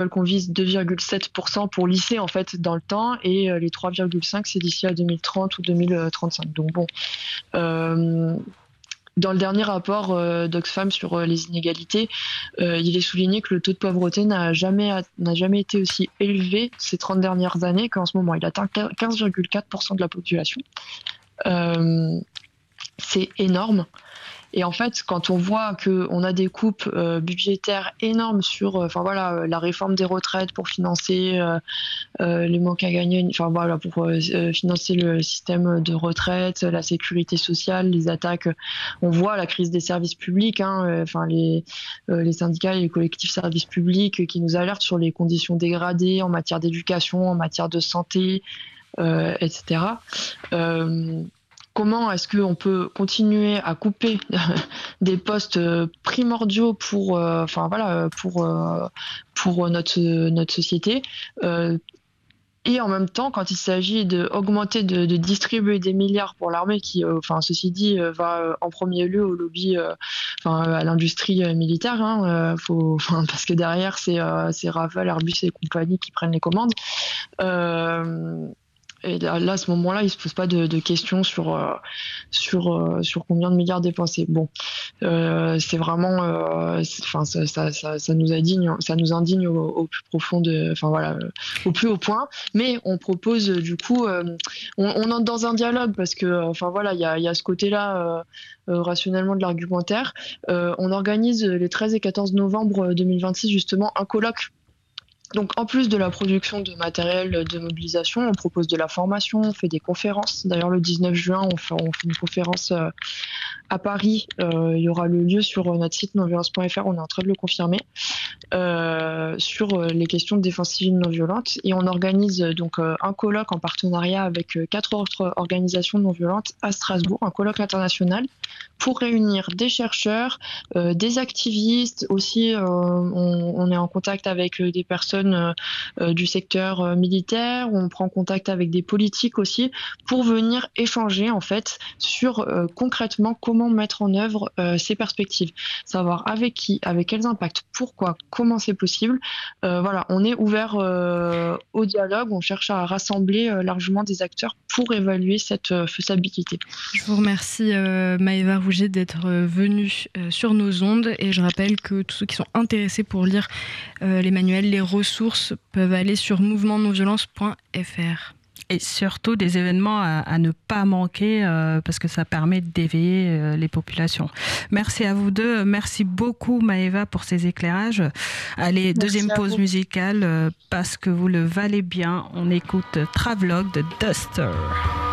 qu'on vise 2,7% pour lisser en fait dans le temps et les 3,5 c'est d'ici à 2030 ou 2035. Donc bon, dans le dernier rapport d'Oxfam sur les inégalités, il est souligné que le taux de pauvreté n'a jamais été aussi élevé ces 30 dernières années qu'en ce moment. Il atteint 15,4% de la population. C'est énorme. Et en fait, quand on voit qu'on a des coupes budgétaires énormes sur la réforme des retraites pour financer les manques à gagner, pour financer le système de retraite, la sécurité sociale, les attaques, on voit la crise des services publics, les syndicats et les collectifs services publics qui nous alertent sur les conditions dégradées en matière d'éducation, en matière de santé, etc. Comment est-ce qu'on peut continuer à couper des postes primordiaux pour notre société et en même temps, quand il s'agit d'augmenter, de distribuer des milliards pour l'armée qui, ceci dit, va en premier lieu au lobby, à l'industrie militaire, parce que derrière, c'est Rafale, Airbus et compagnie qui prennent les commandes. Et là, à ce moment-là, il ne se pose pas de questions sur combien de milliards dépensés. Bon, c'est vraiment, ça nous indigne au plus profond au plus haut point. Mais on propose du coup, on entre dans un dialogue parce que, il y a ce côté-là rationnellement de l'argumentaire. On organise les 13 et 14 novembre 2026 justement un colloque. Donc, en plus de la production de matériel de mobilisation, on propose de la formation, on fait des conférences. D'ailleurs, le 19 juin, on fait une conférence à Paris. Il y aura le lieu sur notre site nonviolence.fr, on est en train de le confirmer, sur les questions de défense civile non violente. Et on organise donc un colloque en partenariat avec 4 autres organisations non violentes à Strasbourg, un colloque international pour réunir des chercheurs, des activistes. Aussi, on est en contact avec des personnes du secteur militaire, on prend contact avec des politiques aussi pour venir échanger en fait sur concrètement comment mettre en œuvre ces perspectives, savoir avec qui, avec quels impacts, pourquoi, comment c'est possible. On est ouvert au dialogue, on cherche à rassembler largement des acteurs pour évaluer cette faisabilité. Je vous remercie Maëva Rouget d'être venue sur nos ondes et je rappelle que tous ceux qui sont intéressés pour lire les manuels, les ressources peuvent aller sur mouvementnonviolence.fr. Et surtout des événements à ne pas manquer parce que ça permet d'éveiller les populations. Merci à vous deux. Merci beaucoup Maëva pour ces éclairages. Allez, deuxième pause musicale parce que vous le valez bien. On écoute Travelogue de Duster.